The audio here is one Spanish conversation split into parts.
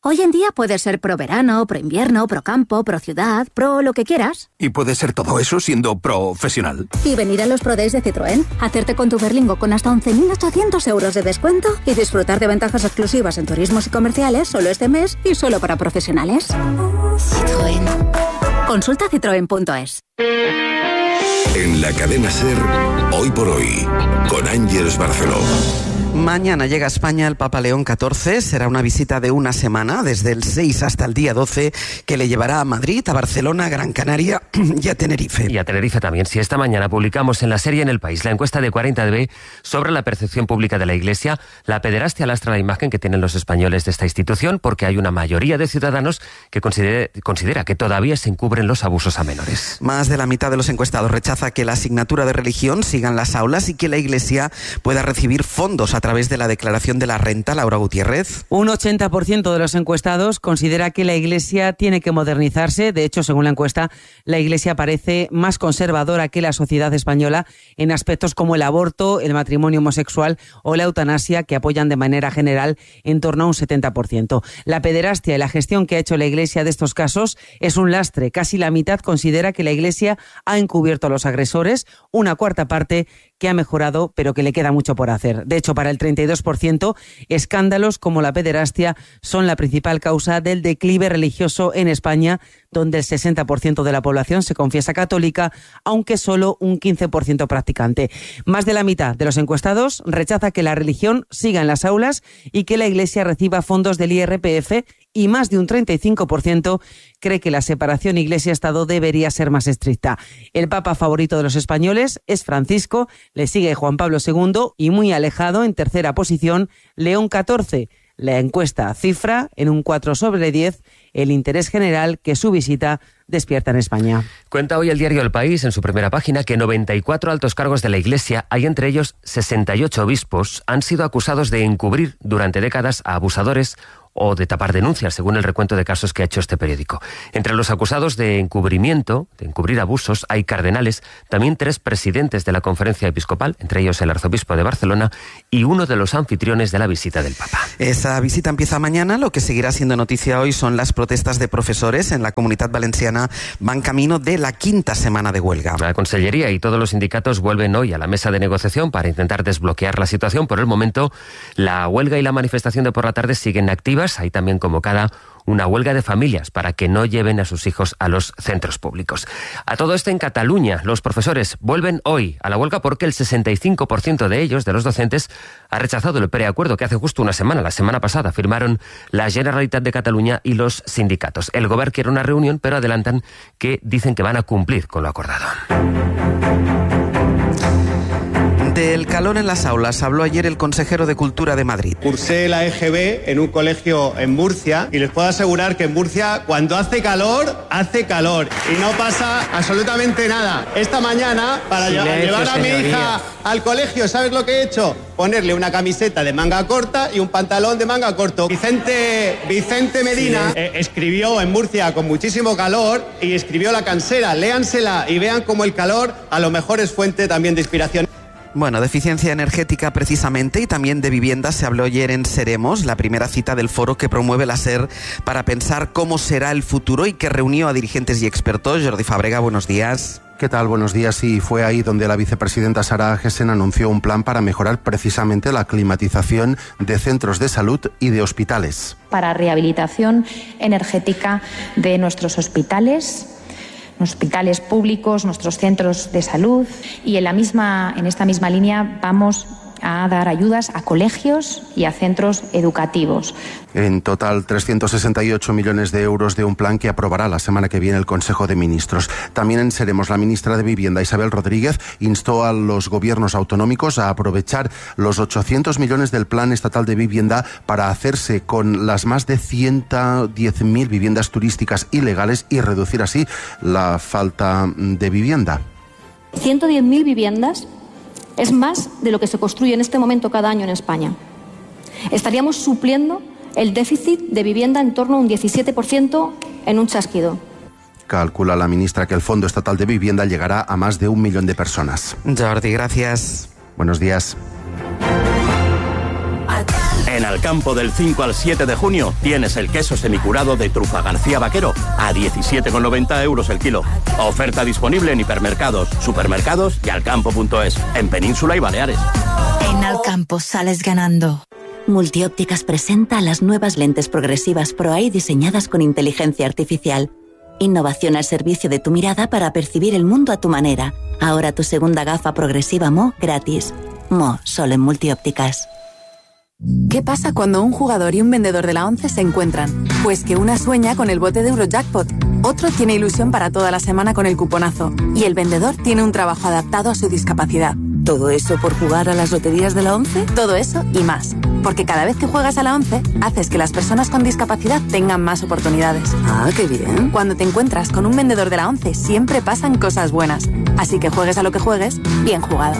Hoy en día puedes ser pro verano, pro invierno, pro campo, pro ciudad, pro lo que quieras. ¿Y puedes ser todo eso siendo profesional? Y venir a los Pro Days de Citroën, hacerte con tu Berlingo con hasta 11.800 euros de descuento y disfrutar de ventajas exclusivas en turismos y comerciales solo este mes y solo para profesionales. Citroën. Consulta citroen.es. En la cadena SER, Hoy por Hoy, con Ángeles Barceló. Mañana llega a España el Papa León XIV. Será una visita de una semana, desde el 6 hasta el día 12, que le llevará a Madrid, a Barcelona, a Gran Canaria y a Tenerife. Y a Tenerife también. Si esta mañana publicamos en la serie En el País la encuesta de 40DB sobre la percepción pública de la Iglesia, la pederastia lastra la imagen que tienen los españoles de esta institución, porque hay una mayoría de ciudadanos que considera que todavía se encubren los abusos a menores. Más de la mitad de los encuestados rechaza que la asignatura de religión siga en las aulas y que la Iglesia pueda recibir fondos a través de la declaración de la renta. Laura Gutiérrez. Un 80% de los encuestados considera que la Iglesia tiene que modernizarse. De hecho, según la encuesta, la Iglesia parece más conservadora que la sociedad española en aspectos como el aborto, el matrimonio homosexual o la eutanasia, que apoyan de manera general en torno a un 70%. La pederastia y la gestión que ha hecho la Iglesia de estos casos es un lastre. Casi la mitad considera que la Iglesia ha encubierto a los agresores, una cuarta parte que ha mejorado, pero que le queda mucho por hacer. De hecho, para el 32%, escándalos como la pederastia son la principal causa del declive religioso en España, donde el 60% de la población se confiesa católica, aunque solo un 15% practicante. Más de la mitad de los encuestados rechaza que la religión siga en las aulas y que la Iglesia reciba fondos del IRPF, y más de un 35% cree que la separación Iglesia-Estado debería ser más estricta. El Papa favorito de los españoles es Francisco, le sigue Juan Pablo II y muy alejado, en tercera posición, León XIV. La encuesta cifra en un 4/10 el interés general que su visita despierta en España. Cuenta hoy el diario El País en su primera página que 94 altos cargos de la Iglesia, hay entre ellos 68 obispos, han sido acusados de encubrir durante décadas a abusadores o de tapar denuncias, según el recuento de casos que ha hecho este periódico. Entre los acusados de encubrimiento, de encubrir abusos, hay cardenales, también 3 presidentes de la Conferencia Episcopal, entre ellos el arzobispo de Barcelona y uno de los anfitriones de la visita del Papa. Esa visita empieza mañana. Lo que seguirá siendo noticia hoy son las protestas de profesores en la Comunitat Valenciana. Van camino de la 5ª semana de huelga. La Consellería y todos los sindicatos vuelven hoy a la mesa de negociación para intentar desbloquear la situación. Por el momento, la huelga y la manifestación de por la tarde siguen activas. Hay también convocada una huelga de familias para que no lleven a sus hijos a los centros públicos. A todo esto, en Cataluña, los profesores vuelven hoy a la huelga porque el 65% de ellos, de los docentes, ha rechazado el preacuerdo que hace justo una semana, la semana pasada, firmaron la Generalitat de Cataluña y los sindicatos. El Govern quiere una reunión, pero adelantan que dicen que van a cumplir con lo acordado. Del calor en las aulas habló ayer el consejero de Cultura de Madrid. Cursé la EGB en un colegio en Murcia y les puedo asegurar que en Murcia cuando hace calor y no pasa absolutamente nada. Esta mañana, para llevar a mi hija al colegio, ¿sabes lo que he hecho? Ponerle una camiseta de manga corta y un pantalón de manga corto. Vicente Medina escribió en Murcia con muchísimo calor y escribió La Cansera. Léansela y vean cómo el calor a lo mejor es fuente también de inspiración. Bueno, de eficiencia energética precisamente y también de vivienda se habló ayer en Seremos, la primera cita del foro que promueve la SER para pensar cómo será el futuro y que reunió a dirigentes y expertos. Jordi Fàbrega, buenos días. ¿Qué tal? Buenos días. Y fue ahí donde la vicepresidenta Sara Agesen anunció un plan para mejorar precisamente la climatización de centros de salud y de hospitales. Para rehabilitación energética de nuestros hospitales públicos, nuestros centros de salud, y en esta misma línea vamos a dar ayudas a colegios y a centros educativos. En total, 368 millones de euros de un plan que aprobará la semana que viene el Consejo de Ministros. También en Seremos, la ministra de Vivienda, Isabel Rodríguez, instó a los gobiernos autonómicos a aprovechar los 800 millones del Plan Estatal de Vivienda para hacerse con las más de 110.000 viviendas turísticas ilegales y reducir así la falta de vivienda. 110.000 viviendas es más de lo que se construye en este momento cada año en España. Estaríamos supliendo el déficit de vivienda en torno a un 17% en un chasquido. Calcula la ministra que el Fondo Estatal de Vivienda llegará a más de 1 millón de personas. Jordi, gracias. Buenos días. En Alcampo del 5 al 7 de junio tienes el queso semicurado de trufa García Vaquero a 17,90 euros el kilo. Oferta disponible en hipermercados, supermercados y alcampo.es, en Península y Baleares. En Alcampo sales ganando. Multiópticas presenta las nuevas lentes progresivas Pro-Eye diseñadas con inteligencia artificial. Innovación al servicio de tu mirada para percibir el mundo a tu manera. Ahora tu segunda gafa progresiva Mo gratis. Mo, solo en Multiópticas. ¿Qué pasa cuando un jugador y un vendedor de la ONCE se encuentran? Pues que una sueña con el bote de Eurojackpot, otro tiene ilusión para toda la semana con el cuponazo y el vendedor tiene un trabajo adaptado a su discapacidad. ¿Todo eso por jugar a las loterías de la ONCE? Todo eso y más. Porque cada vez que juegas a la ONCE, haces que las personas con discapacidad tengan más oportunidades. ¡Ah, qué bien! Cuando te encuentras con un vendedor de la ONCE, siempre pasan cosas buenas. Así que juegues a lo que juegues, bien jugado.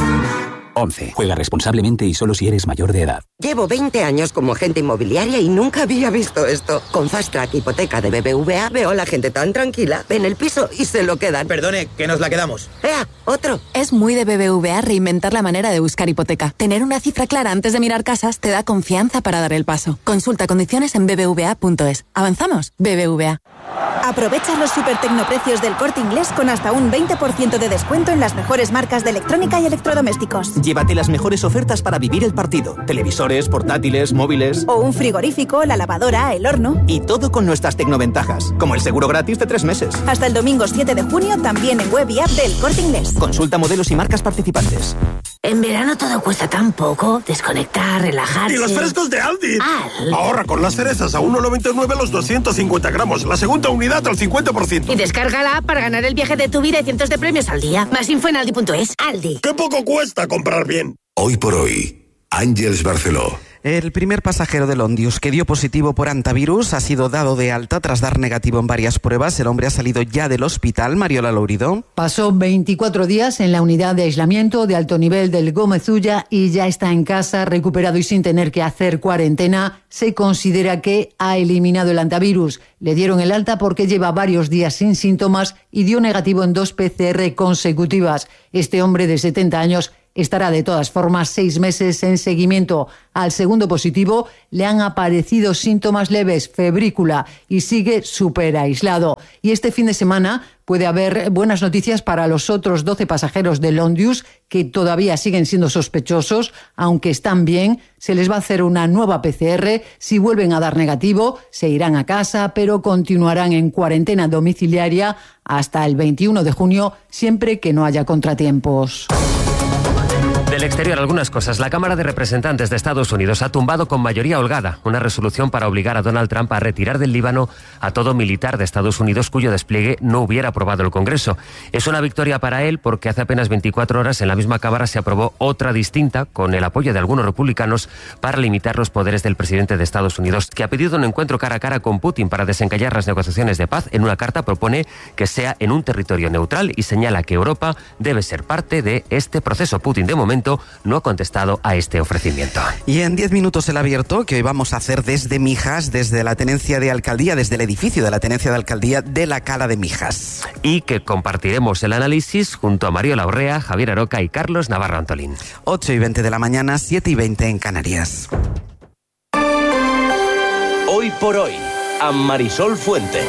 11. Juega responsablemente y solo si eres mayor de edad. Llevo 20 años como agente inmobiliaria y nunca había visto esto. Con Fast Track Hipoteca de BBVA veo a la gente tan tranquila, ven el piso y se lo quedan. Perdone, que nos la quedamos. ¡Ea, otro! Es muy de BBVA reinventar la manera de buscar hipoteca. Tener una cifra clara antes de mirar casas te da confianza para dar el paso. Consulta condiciones en bbva.es. ¿Avanzamos? BBVA. Aprovecha los super tecnoprecios del Corte Inglés con hasta un 20% de descuento en las mejores marcas de electrónica y electrodomésticos. Llévate las mejores ofertas para vivir el partido. Televisores, portátiles, móviles... O un frigorífico, la lavadora, el horno... Y todo con nuestras tecnoventajas, como el seguro gratis de 3 meses. Hasta el domingo 7 de junio también en web y app del Corte Inglés. Consulta modelos y marcas participantes. En verano todo cuesta tan poco. Desconectar, relajarse... ¡Y los frescos de Aldi! Ahorra con las cerezas a 1,99 los 250 gramos. La segunda unidad al 50%. Y descarga la app para ganar el viaje de tu vida y cientos de premios al día. Más info en aldi.es. Aldi. ¡Qué poco cuesta comprar bien! Hoy por hoy, Àngels Barceló. El primer pasajero del Ondius que dio positivo por hantavirus ha sido dado de alta tras dar negativo en varias pruebas. El hombre ha salido ya del hospital. Mariola Lourido. Pasó 24 días en la unidad de aislamiento de alto nivel del Gómez Ulla y ya está en casa, recuperado y sin tener que hacer cuarentena. Se considera que ha eliminado el hantavirus. Le dieron el alta porque lleva varios días sin síntomas y dio negativo en 2 PCR consecutivas. Este hombre de 70 años estará de todas formas 6 meses en seguimiento. Al segundo positivo le han aparecido síntomas leves, febrícula, y sigue súper aislado. Y este fin de semana puede haber buenas noticias para los otros 12 pasajeros del Ondius que todavía siguen siendo sospechosos, aunque están bien. Se les va a hacer una nueva PCR. Si vuelven a dar negativo, se irán a casa, pero continuarán en cuarentena domiciliaria hasta el 21 de junio, siempre que no haya contratiempos. Del exterior, algunas cosas. La Cámara de Representantes de Estados Unidos ha tumbado con mayoría holgada una resolución para obligar a Donald Trump a retirar del Líbano a todo militar de Estados Unidos cuyo despliegue no hubiera aprobado el Congreso. Es una victoria para él porque hace apenas 24 horas en la misma Cámara se aprobó otra distinta con el apoyo de algunos republicanos para limitar los poderes del presidente de Estados Unidos, que ha pedido un encuentro cara a cara con Putin para desencallar las negociaciones de paz. En una carta propone que sea en un territorio neutral y señala que Europa debe ser parte de este proceso. Putin, de momento, no ha contestado a este ofrecimiento. Y en 10 minutos el abierto que hoy vamos a hacer desde Mijas, desde la tenencia de alcaldía, desde el edificio de la tenencia de alcaldía de la Cala de Mijas. Y que compartiremos el análisis junto a Mariola Urrea, Javier Aroca y Carlos Navarro Antolín. 8:20 de la mañana, 7:20 en Canarias. Hoy por hoy, a Marisol Fuentes.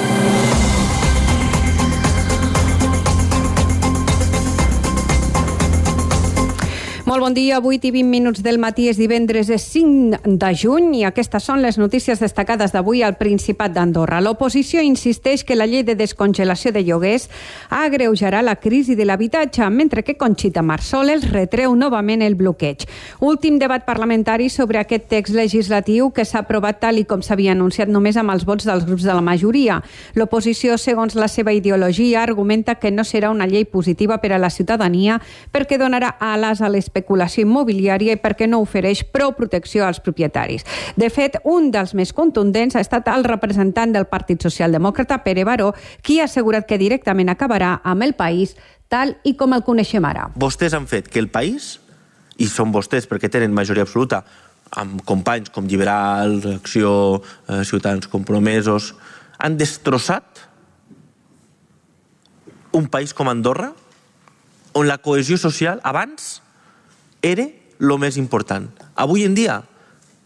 Molt bon dia, 8 i 20 minuts del matí, és divendres, és 5 de juny i aquestes són les notícies destacades d'avui al Principat d'Andorra. L'oposició insisteix que la llei de descongelació de lloguers agreujarà la crisi de l'habitatge, mentre que Conxita Marsol els retreu novament el bloqueig. Últim debat parlamentari sobre aquest text legislatiu que s'ha aprovat tal i com s'havia anunciat només amb els vots dels grups de la majoria. L'oposició, segons la seva ideologia, argumenta que no serà una llei positiva per a la ciutadania perquè donarà ales a l'especulació immobiliària i perquè no ofereix prou protecció als propietaris. De fet, un dels més contundents ha estat el representant del Partit Socialdemòcrata, Pere Baró, qui ha assegurat que directament acabarà amb el país tal i com el coneixem ara. Vostès han fet que el país, i són vostès perquè tenen majoria absoluta, amb companys com Liberal, Acció, Ciutadans Compromesos, han destrossat un país com Andorra, on la cohesió social abans era el més important. Avui en dia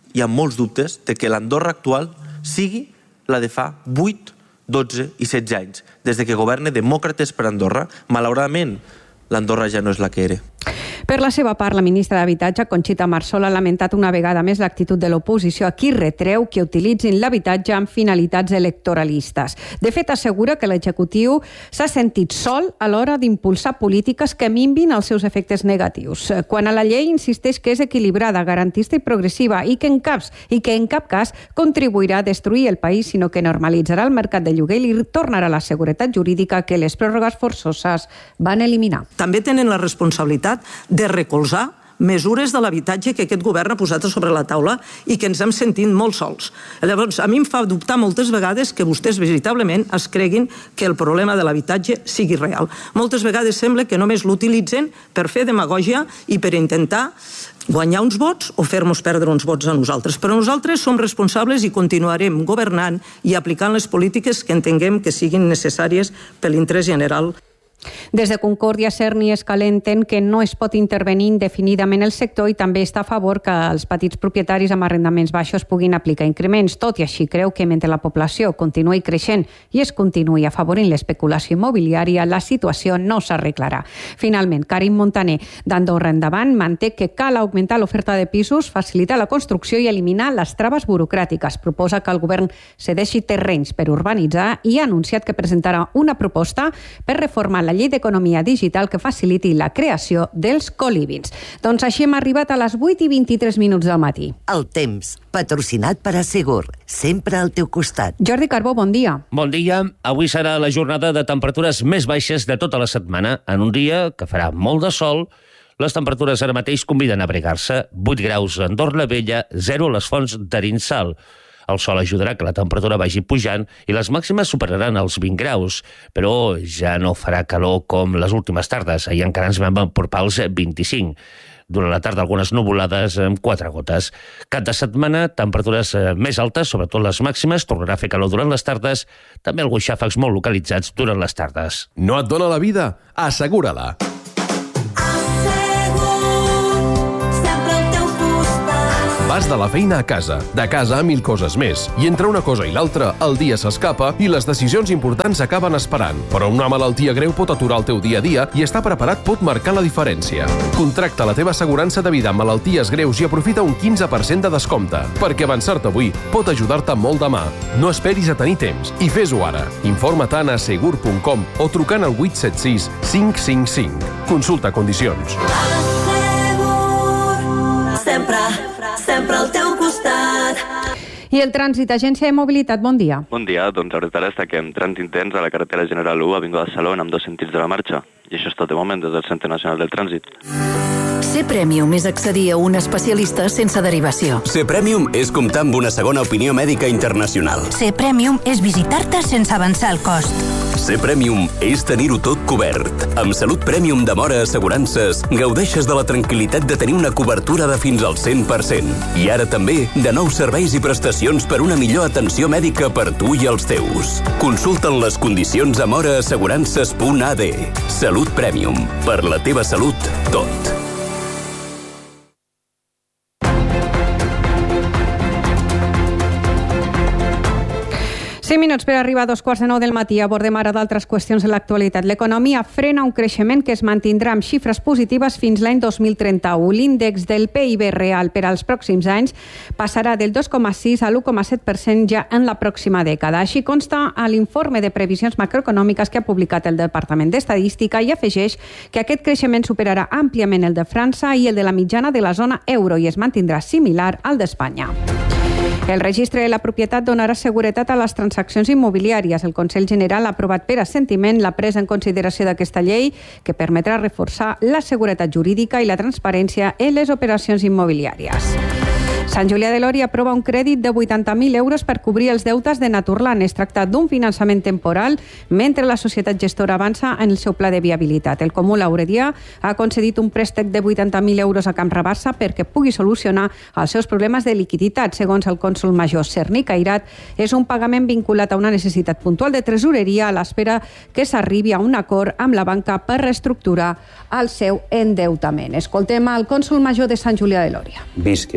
hi ha molts dubtes de que l'Andorra actual sigui la de fa 8, 12 i 16 anys, des de que governa Demòcrates per Andorra. Malauradament, l'Andorra ja no és la que era. Per la seva part, la ministra d'Habitatge, Conxita Marsol, ha lamentat una vegada més l'actitud de l'oposició a qui retreu que utilitzin l'habitatge amb finalitats electoralistes. De fet, assegura que l'executiu s'ha sentit sol a l'hora d'impulsar polítiques que minvin els seus efectes negatius. Quan a la llei insisteix que és equilibrada, garantista i progressiva i que en cap cas contribuirà a destruir el país, sinó que normalitzarà el mercat de lloguer i tornarà la seguretat jurídica que les pròrrogues forçoses van eliminar. També tenen la responsabilitat de recolzar mesures de l'habitatge que aquest govern ha posat sobre la taula i que ens hem sentit molt sols. Llavors, a mi em fa dubtar moltes vegades que vostès veritablement es creguin que el problema de l'habitatge sigui real. Moltes vegades sembla que només l'utilitzen per fer demagògia i per intentar guanyar uns vots o fer-nos perdre uns vots a nosaltres. Però nosaltres som responsables i continuarem governant i aplicant les polítiques que entenguem que siguin necessàries per l'interès general. Des de Concòrdia, Cerny i Escalenten que no es pot intervenir indefinidament el sector i també està a favor que els petits propietaris amb arrendaments baixos puguin aplicar increments. Tot i així, creu que mentre la població continuï creixent i es continuï afavorint l'especulació immobiliària, la situació no s'arreglarà. Finalment, Karim Montaner, d'Andorra Endavant, manté que cal augmentar l'oferta de pisos, facilitar la construcció i eliminar les traves burocràtiques. Proposa que el govern cedeixi terrenys per urbanitzar i ha anunciat que presentarà una proposta per reformar la llei d'economia digital que faciliti la creació dels colivings. Doncs així hem arribat a les 8:23 del matí. El temps, patrocinat per Assegur, sempre al teu costat. Jordi Carbó, bon dia. Bon dia. Avui serà la jornada de temperatures més baixes de tota la setmana, en un dia que farà molt de sol. Les temperatures ara mateix conviden a abrigar-se. 8 graus a Andorra la Vella, 0 a les Fonts d'Arinsal. El sol ajudarà que la temperatura vagi pujant i les màximes superaran els 20 graus, però ja no farà calor com les últimes tardes. Ahir encara ens vam apropar als 25. Durant la tarda algunes nuvolades amb 4 gotes. Cap de setmana, temperatures més altes, sobretot les màximes, tornarà a fer calor durant les tardes, també alguns xàfecs molt localitzats durant les tardes. No et dóna la vida? Assegura-la. Vas de la feina a casa, de casa a 1000 coses més, i entre una cosa i l'altra, el dia s'escapa i les decisions importants acaben esperant. Però una malaltia greu pot aturar el teu dia a dia i estar preparat pot marcar la diferència. Contracta la teva assegurança de vida amb malalties greus i aprofita un 15% de descompte, perquè avançar-te avui pot ajudar-te molt demà. No esperis a tenir temps i fes-ho ara. Informa't a assegur.com o trucant al 876 555. Consulta condicions. Sempre al teu costat. I el trànsit, Agència de Mobilitat, bon dia. Bon dia, doncs a hores d'ara destaquem trànsit intens a la carretera General 1, Avinguda de Salou, amb 2 sentits de la marxa. I això és tot de moment des del Centre Nacional del Trànsit. Ser Premium és accedir a un especialista sense derivació. Ser Premium és comptar amb una segona opinió mèdica internacional. Ser Premium és visitar-te sense avançar el cost. Ser Premium és tenir-ho tot cobert. Amb Salut Premium de Móra Assegurances gaudeixes de la tranquil·litat de tenir una cobertura de fins al 100%. I ara també de nous serveis i prestacions per una millor atenció mèdica per tu i els teus. Consulta'n les condicions a moraassegurances.ad. Salut Premium. Per la teva salut, tot. 5 minuts per arribar a 2:45 del matí. Abordem ara d'altres qüestions de l'actualitat. L'economia frena un creixement que es mantindrà amb xifres positives fins l'any 2031. L'índex del PIB real per als pròxims anys passarà del 2,6 a l'1,7% ja en la pròxima dècada. Així consta a l'informe de previsions macroeconòmiques que ha publicat el Departament d'Estadística i afegeix que aquest creixement superarà àmpliament el de França i el de la mitjana de la zona euro i es mantindrà similar al d'Espanya. El registre de la propietat donarà seguretat a les transaccions immobiliàries. El Consell General ha aprovat per assentiment la presa en consideració d'aquesta llei que permetrà reforçar la seguretat jurídica i la transparència en les operacions immobiliàries. Sant Julià de Lòria aprova un crèdit de 80.000 euros per cobrir els deutes de Naturland. Es tracta d'un finançament temporal mentre la societat gestora avança en el seu pla de viabilitat. El Comú Lauredià ha concedit un préstec de 80.000 euros a Camp Rabassa perquè pugui solucionar els seus problemes de liquiditat. Segons el cònsol major Cerny Cairat, és un pagament vinculat a una necessitat puntual de tresoreria a l'espera que s'arribi a un acord amb la banca per reestructurar el seu endeutament. Escoltem al cònsol major de Sant Julià de Lòria. Vist que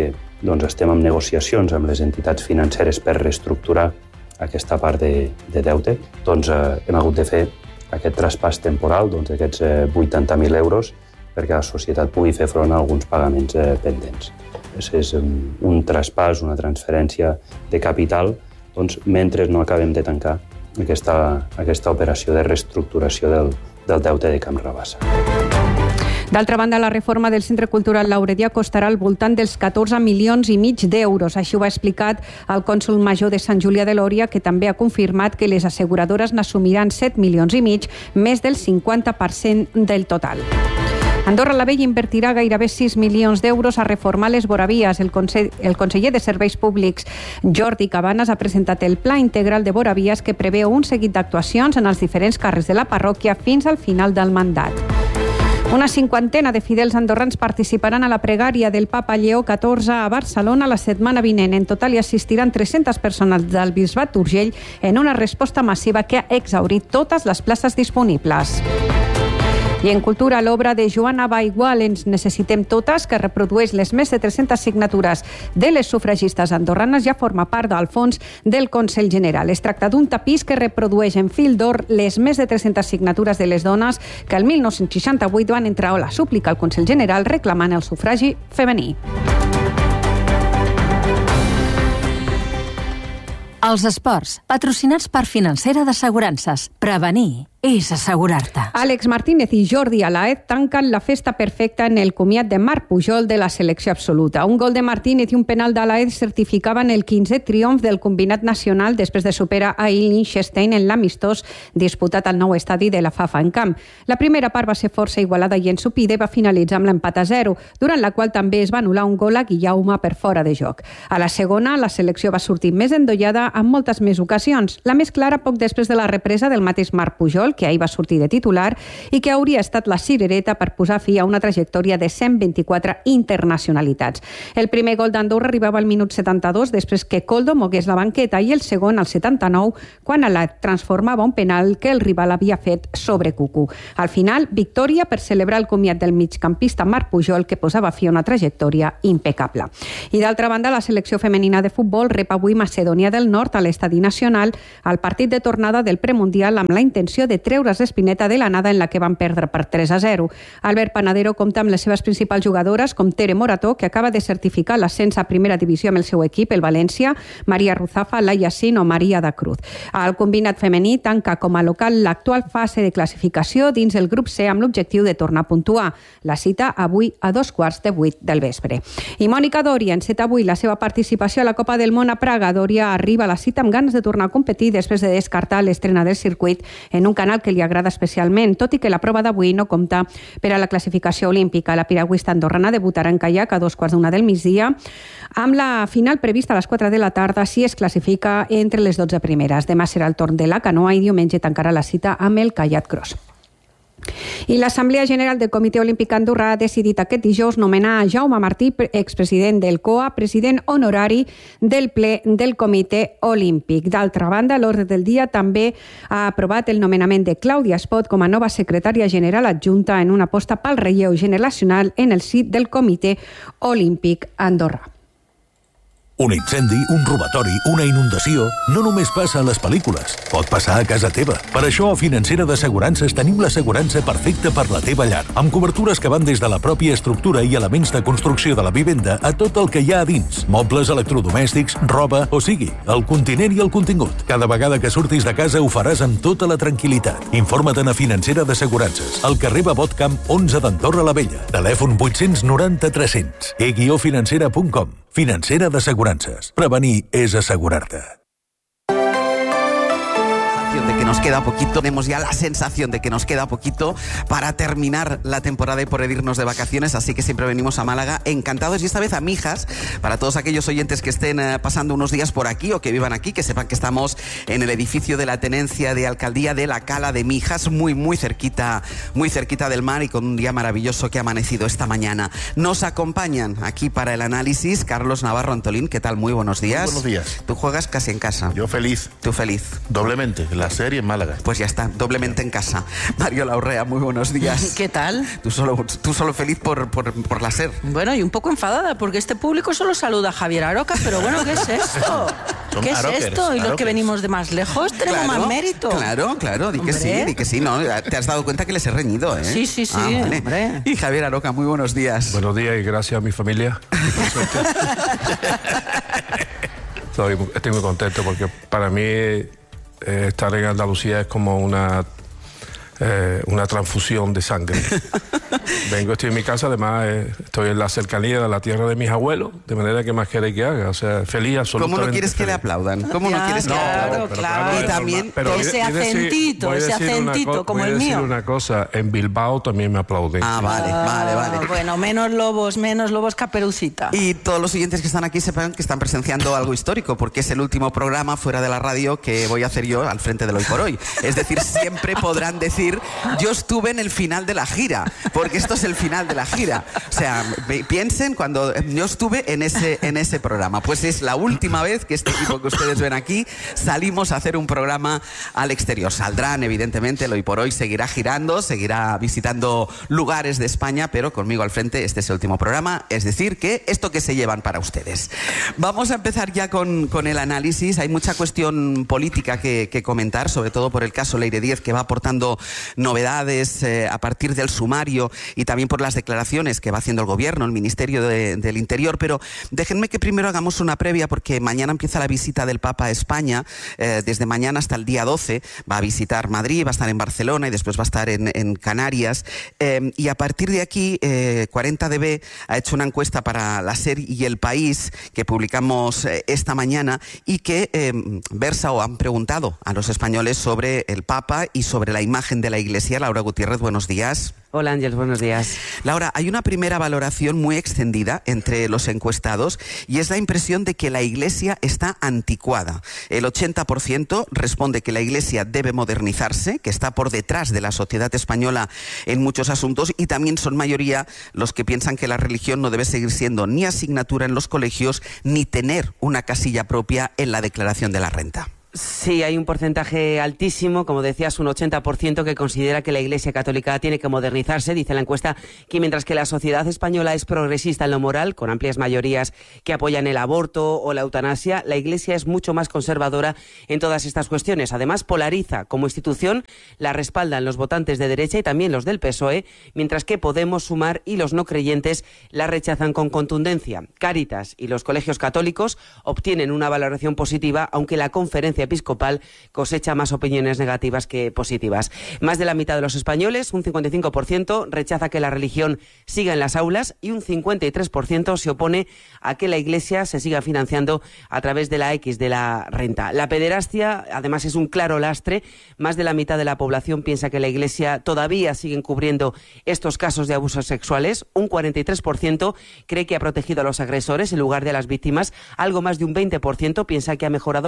doncs estem en negociacions amb les entitats financeres per reestructurar aquesta part de deute. Doncs hem hagut de fer aquest traspàs temporal d'aquests 80.000 euros perquè la societat pugui fer front a alguns pagaments pendents. És un traspàs, una transferència de capital mentre no acabem de tancar aquesta operació de reestructuració del deute de Camp Rabassa. D'altra banda, la reforma del Centre Cultural Lauredià costarà al voltant dels 14,5 milions d'euros. Així ho ha explicat el cònsol major de Sant Julià de Lòria, que també ha confirmat que les asseguradores n'assumiran 7,5 milions, més del 50% del total. Andorra la Vella invertirà gairebé 6 milions d'euros a reformar les voravies. El conseller de Serveis Públics, Jordi Cabanes, ha presentat el Pla Integral de Voravies que preveu un seguit d'actuacions en els diferents carrers de la parròquia fins al final del mandat. Una cinquantena de fidels andorrans participaran a la pregària del Papa Lleó XIV a Barcelona la setmana vinent. En total hi assistiran 300 persones del Bisbat d'Urgell en una resposta massiva que ha exhaurit totes les places disponibles. I en cultura, l'obra de Joana Baigual, Ens necessitem totes, que reprodueix les més de 300 signatures de les sufragistes andorranes, ja forma part del fons del Consell General. Es tracta d'un tapís que reprodueix en fil d'or les més de 300 signatures de les dones que el 1968 van entrar a la súplica al Consell General reclamant el sufragi femení. Els esports, patrocinats per Financera d'Assegurances. Prevenir és assegurar-te. Àlex Martínez i Jordi Alaez tanquen la festa perfecta en el comiat de Marc Pujol de la selecció absoluta. Un gol de Martínez i un penal d'Alaez certificaven el 15è triomf del combinat nacional després de superar ahir Liechtenstein en l'amistós disputat al nou estadi de la Fafa en camp. La primera part va ser força igualada i ensupida i va finalitzar amb l'empat a 0, durant la qual també es va anul·lar un gol a Guillaume per fora de joc. A la segona, la selecció va sortir més endollada en moltes més ocasions. La més clara poc després de la represa del mateix Marc Pujol, que ahir va sortir de titular i que hauria estat la cirereta per posar fi a una trajectòria de 124 internacionalitats. El primer gol d'Andorra arribava al minut 72 després que Koldo mogués la banqueta i el segon al 79 quan Alaez transformava un penal que el rival havia fet sobre Cucu. Al final, victòria per celebrar el comiat del migcampista Marc Pujol, que posava fi a una trajectòria impecable. I d'altra banda, la selecció femenina de futbol rep avui Macedònia del Nord a l'Estadi Nacional al partit de tornada del premundial amb la intenció de treure's l'espineta de l'anada en la que van perdre per 3-0. Albert Panadero compta amb les seves principals jugadores com Tere Morató, que acaba de certificar l'ascens a primera divisió amb el seu equip, el València, Maria Ruzafa, Laia Sin o Maria da Cruz. El combinat femení tanca com a local l'actual fase de classificació dins el grup C amb l'objectiu de tornar a puntuar. La cita avui a 7:15 del vespre. I Mònica Doria enceta avui la seva participació a la Copa del Món a Praga. Doria arriba a la cita amb ganes de tornar a competir després de descartar l'estrena del circuit en un canal que li agrada especialment, tot i que la prova d'avui no compta per a la classificació olímpica. La piragüista andorrana debutarà en caiac a 2:15 del migdia, amb la final prevista a les 4 de la tarda si es classifica entre les 12 primeres. Demà serà el torn de la canoa i diumenge tancarà la cita amb el caiac cross. I l'Assemblea General del Comitè Olímpic Andorrà ha decidit aquest dijous nomenar a Jaume Martí, expresident del COA, president honorari del ple del Comitè Olímpic. D'altra banda, l'ordre del dia també ha aprovat el nomenament de Clàudia Espot com a nova secretària general adjunta en una aposta pel relleu generacional en el si del Comitè Olímpic Andorrà. Un incendi, un robatori, una inundació, no només passa a les pel·lícules, pot passar a casa teva. Per això a Financera d'Assegurances tenim l'assegurança perfecta per la teva llar, amb cobertures que van des de la pròpia estructura i elements de construcció de la vivenda a tot el que hi ha a dins, mobles, electrodomèstics, roba, o sigui, el continent i el contingut. Cada vegada que surtis de casa ho faràs amb tota la tranquil·litat. Informa't a Financera d'Assegurances, al carrer Babot Camp 11 d'Andorra la Vella. Telèfon 890 300. e-financera.com. Financera d'Assegurances. Prevenir és assegurar-te. De que nos queda poquito, tenemos ya la sensación de que nos queda poquito para terminar la temporada y poder irnos de vacaciones, así que siempre venimos a Málaga encantados y esta vez a Mijas, para todos aquellos oyentes que estén pasando unos días por aquí o que vivan aquí, que sepan que estamos en el edificio de la Tenencia de Alcaldía de la Cala de Mijas, muy cerquita del mar y con un día maravilloso que ha amanecido esta mañana. Nos acompañan aquí para el análisis Carlos Navarro Antolín. ¿Qué tal? Muy buenos días. Muy buenos días. Tú juegas casi en casa. Yo feliz. Tú feliz. Doblemente. la SER y en Málaga. Pues ya está, doblemente en casa. Mariola Urrea, muy buenos días. ¿Qué tal? Tú solo feliz por la SER. Bueno, y un poco enfadada, porque este público solo saluda a Javier Aroca, pero bueno, ¿qué es esto? ¿Qué es esto? Y los que venimos de más lejos tenemos más mérito. Claro, di que sí, ¿no? Te has dado cuenta que les he reñido, ¿eh? Sí, vale. Hombre. Y Javier Aroca, muy buenos días. Buenos días y gracias a mi familia. Estoy muy contento porque para mí estar en Andalucía es como una transfusión de sangre. Estoy en mi casa, además estoy en la cercanía de la tierra de mis abuelos, de manera que más queréis que haga, o sea, feliz, absolutamente. ¿Cómo no quieres que le aplaudan? ¿Cómo no quieres que le aplaudan? Claro. Y también ese acentito como el mío. Voy a decir una cosa, en Bilbao también me aplauden. Vale. Bueno, menos lobos Caperucita. Y todos los oyentes que están aquí sepan que están presenciando algo histórico, porque es el último programa fuera de la radio que voy a hacer yo al frente del Hoy por Hoy. Es decir, siempre podrán decir, yo estuve en el final de la gira, porque esto es el final de la gira. O sea, piensen cuando yo estuve en ese programa. Pues es la última vez que este equipo que ustedes ven aquí salimos a hacer un programa al exterior. Saldrán, evidentemente, el Hoy por Hoy seguirá girando, seguirá visitando lugares de España, pero conmigo al frente este es el último programa. Es decir, que esto que se llevan para ustedes. Vamos a empezar ya con el análisis. Hay mucha cuestión política que comentar, sobre todo por el caso Leire Díez, que va aportando novedades a partir del sumario y también por las declaraciones que va haciendo el Gobierno, el Ministerio del Interior. Pero déjenme que primero hagamos una previa, porque mañana empieza la visita del Papa a España. Desde mañana hasta el día 12 va a visitar Madrid, va a estar en Barcelona y después va a estar en Canarias. Y a partir de aquí, 40DB ha hecho una encuesta para la SER y El País que publicamos esta mañana y que versa o han preguntado a los españoles sobre el Papa y sobre la imagen de la Iglesia. Laura Gutiérrez, buenos días. Hola Ángel, buenos días. Laura, hay una primera valoración muy extendida entre los encuestados y es la impresión de que la Iglesia está anticuada. El 80% responde que la Iglesia debe modernizarse, que está por detrás de la sociedad española en muchos asuntos, y también son mayoría los que piensan que la religión no debe seguir siendo ni asignatura en los colegios ni tener una casilla propia en la declaración de la renta. Sí, hay un porcentaje altísimo, como decías, un 80% que considera que la Iglesia Católica tiene que modernizarse. Dice la encuesta que mientras que la sociedad española es progresista en lo moral, con amplias mayorías que apoyan el aborto o la eutanasia, la Iglesia es mucho más conservadora en todas estas cuestiones. Además, polariza como institución, la respaldan los votantes de derecha y también los del PSOE, mientras que Podemos, Sumar y los no creyentes la rechazan con contundencia. Cáritas y los colegios católicos obtienen una valoración positiva, aunque la Conferencia Episcopal cosecha más opiniones negativas que positivas. Más de la mitad de los españoles, un 55%, rechaza que la religión siga en las aulas y un 53% se opone a que la Iglesia se siga financiando a través de la X de la renta. La pederastia, además, es un claro lastre. Más de la mitad de la población piensa que la Iglesia todavía sigue encubriendo estos casos de abusos sexuales. Un 43% cree que ha protegido a los agresores en lugar de a las víctimas. Algo más de un 20% piensa que ha mejorado